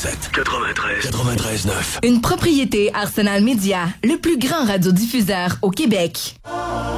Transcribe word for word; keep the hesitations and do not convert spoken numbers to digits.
sept. quatre-vingt-treize. quatre-vingt-treize neuf. Une propriété Arsenal Média, le plus grand radiodiffuseur au Québec.